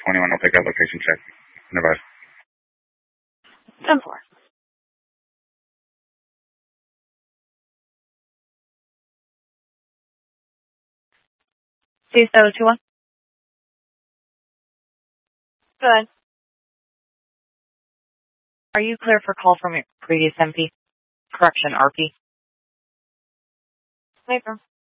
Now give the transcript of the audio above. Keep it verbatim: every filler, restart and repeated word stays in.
twenty-one, I'll take out location check. Nevada. ten four. two seven two one. Good. Are you clear for call from your previous M P? Correction, R P. Paper.